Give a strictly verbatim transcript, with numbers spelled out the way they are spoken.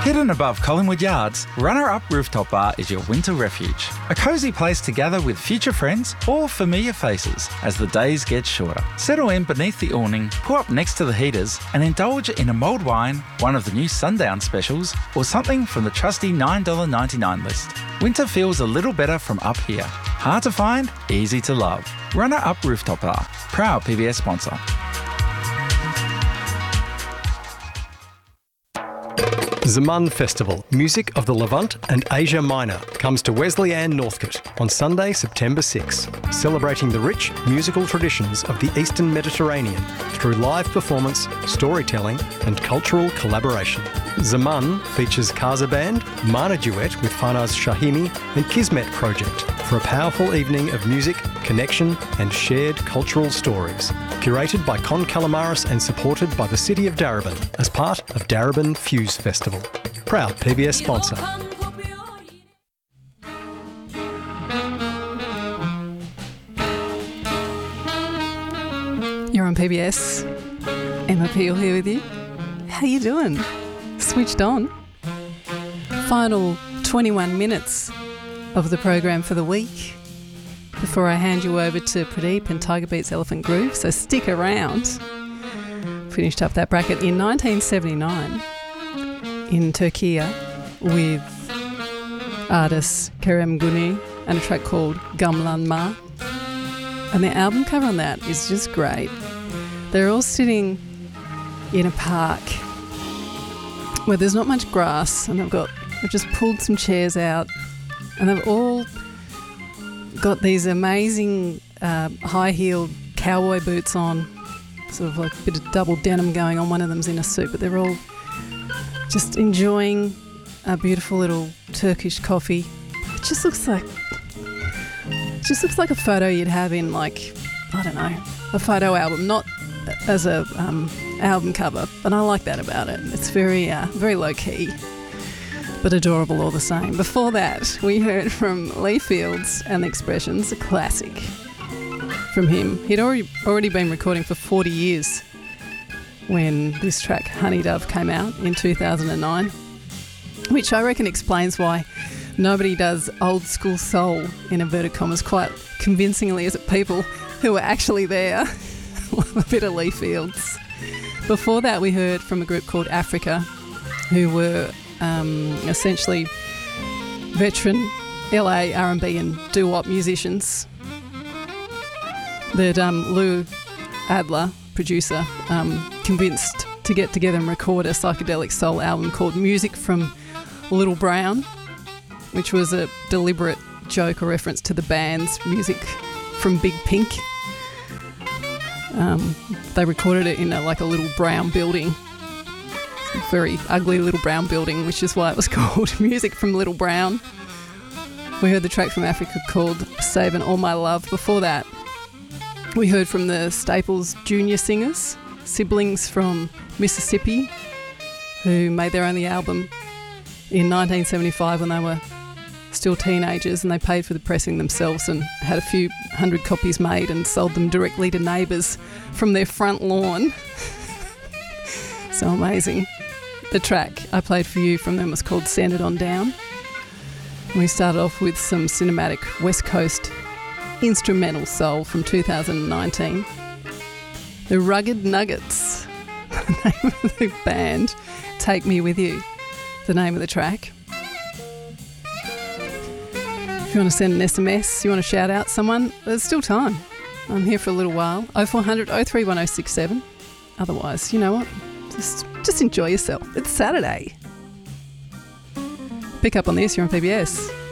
Hidden above Collingwood Yards, Runner Up Rooftop Bar is your winter refuge. A cosy place to gather with future friends or familiar faces as the days get shorter. Settle in beneath the awning, pull up next to the heaters and indulge in a mulled wine, one of the new sundown specials, or something from the trusty nine dollars ninety-nine list. Winter feels a little better from up here. Hard to find, easy to love. Runner Up Rooftop Bar, proud P B S sponsor. Zaman Festival, Music of the Levant and Asia Minor, comes to Wesleyan Northcote on Sunday, September sixth, celebrating the rich musical traditions of the Eastern Mediterranean through live performance, storytelling and cultural collaboration. Zaman features Kaza Band, Mana Duet with Farnaz Shahimi and Kismet Project for a powerful evening of music, connection and shared cultural stories. Curated by Con Calamaris and supported by the City of Darebin as part of Darebin Fuse Festival. Proud P B S sponsor. You're on P B S. Emma Peel here with you. How you doing? Switched on. Final twenty-one minutes of the program for the week before I hand you over to Pradeep and Tiger Beats Elephant Groove, so stick around. Finished up that bracket in nineteen seventy-nine in Turkey with artist Kerem Güney and a track called Gamlanma. And the album cover on that is just great. They're all sitting in a park where there's not much grass, and they've got they've just pulled some chairs out, and they've all got these amazing uh, high-heeled cowboy boots on, sort of like a bit of double denim going on. One of them's in a suit, but they're all just enjoying a beautiful little Turkish coffee. It just looks like it just looks like a photo you'd have in, like, I don't know, a photo album, not as a um, album cover, but I like that about it. It's very uh, very low key, but adorable all the same. Before that, we heard from Lee Fields and the Expressions, a classic from him. He'd already already been recording for forty years when this track Honey Dove came out in two thousand nine, which I reckon explains why nobody does old school soul in inverted commas quite convincingly as people who are actually there. Love a bit of Lee Fields. Before that, we heard from a group called Africa, who were um, essentially veteran L A R and B and doo-wop musicians that um, Lou Adler, producer, um, convinced to get together and record a psychedelic soul album called Music from Little Brown, which was a deliberate joke or reference to the band's music from Big Pink. Um, they recorded it in a, like a little brown building, a very ugly little brown building, which is why it was called Music from Little Brown. We heard the track from Africa called Savin' All My Love. Before that, we heard from the Staples Junior Singers, siblings from Mississippi, who made their only album in nineteen seventy-five when they were still teenagers, and they paid for the pressing themselves and had a few hundred copies made and sold them directly to neighbours from their front lawn. So amazing. The track I played for you from them was called Send It On Down. And we started off with some cinematic West Coast instrumental soul from two thousand nineteen. The Rugged Nuggets, the name of the band. Take Me With You, the name of the track. If you want to send an S M S, you want to shout out someone, there's still time. I'm here for a little while. oh four hundred, oh three one oh six seven. Otherwise, you know what? Just, just enjoy yourself. It's Saturday. Pick up on this, you're on P B S.